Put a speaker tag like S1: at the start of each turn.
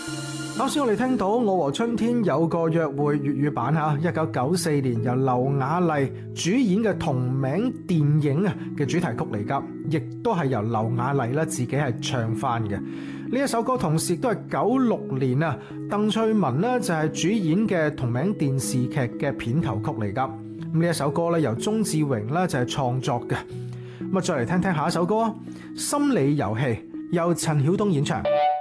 S1: 啱先我哋聽到《我和春天有個約會》粵語版嚇，1994年由劉雅麗主演嘅同名電影啊嘅主題曲嚟㗎，亦都係由劉雅麗咧自己係唱翻嘅。呢一首歌同時亦都係96年啊鄧萃雯呢就係主演嘅同名電視劇嘅片頭曲嚟㗎。咁呢一首歌咧由鍾志榮咧就係創作嘅。咁啊再嚟聽聽下一首歌啊，《心理遊戲》由陳曉東演唱。